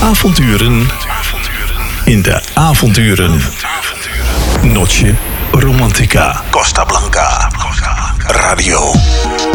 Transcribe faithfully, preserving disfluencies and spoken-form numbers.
avonturen in de avonturen. Noche Romantica. Costa Blanca. Radio.